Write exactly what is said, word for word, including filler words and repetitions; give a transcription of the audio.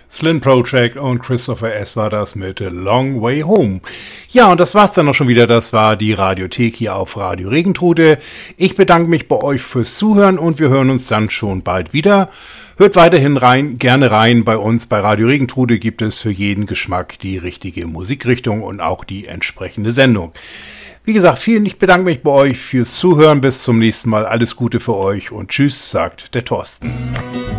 Slin Project und Christopher S. war das mit Long Way Home. Ja, und das war's dann auch schon wieder. Das war die Radiothek hier auf Radio Regentrude. Ich bedanke mich bei euch fürs Zuhören und wir hören uns dann schon bald wieder. Hört weiterhin rein, gerne rein. Bei uns bei Radio Regentrude gibt es für jeden Geschmack die richtige Musikrichtung und auch die entsprechende Sendung. Wie gesagt, vielen, ich bedanke mich bei euch fürs Zuhören. Bis zum nächsten Mal. Alles Gute für euch und tschüss, sagt der Thorsten.